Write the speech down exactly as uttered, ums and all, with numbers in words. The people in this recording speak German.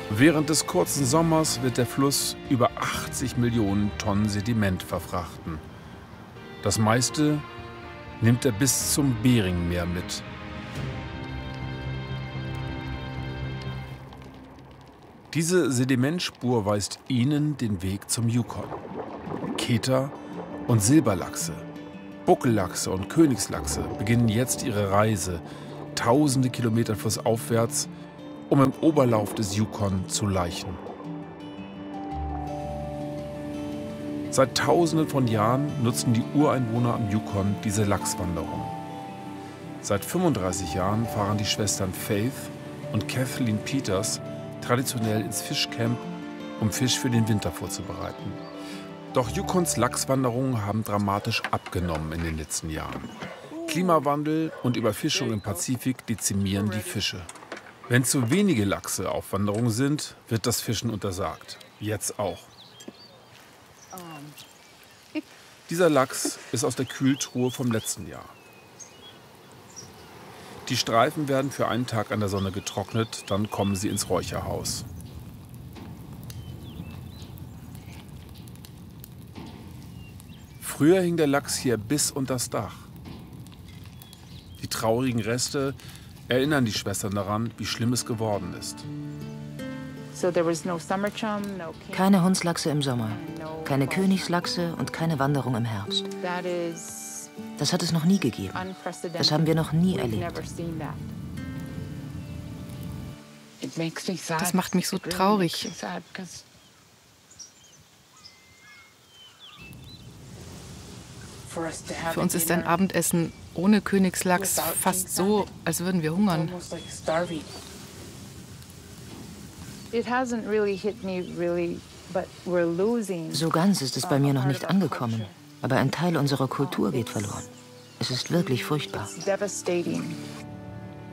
Während des kurzen Sommers wird der Fluss über achtzig Millionen Tonnen Sediment verfrachten. Das meiste nimmt er bis zum Beringmeer mit. Diese Sedimentspur weist ihnen den Weg zum Yukon. Keta und Silberlachse, Buckellachse und Königslachse beginnen jetzt ihre Reise, tausende Kilometer flussaufwärts, um im Oberlauf des Yukon zu laichen. Seit Tausenden von Jahren nutzen die Ureinwohner am Yukon diese Lachswanderung. Seit fünfunddreißig Jahren fahren die Schwestern Faith und Kathleen Peters traditionell ins Fischcamp, um Fisch für den Winter vorzubereiten. Doch Yukons Lachswanderungen haben dramatisch abgenommen in den letzten Jahren. Klimawandel und Überfischung im Pazifik dezimieren die Fische. Wenn zu wenige Lachse auf Wanderung sind, wird das Fischen untersagt. Jetzt auch. Dieser Lachs ist aus der Kühltruhe vom letzten Jahr. Die Streifen werden für einen Tag an der Sonne getrocknet, dann kommen sie ins Räucherhaus. Früher hing der Lachs hier bis unters Dach. Die traurigen Reste erinnern die Schwestern daran, wie schlimm es geworden ist. Keine Hundslachse im Sommer, keine Königslachse und keine Wanderung im Herbst. Das hat es noch nie gegeben. Das haben wir noch nie erlebt. Das macht mich so traurig. Für uns ist ein Abendessen ohne Königslachs fast so, als würden wir hungern. So ganz ist es bei mir noch nicht angekommen. Aber ein Teil unserer Kultur geht verloren. Es ist wirklich furchtbar.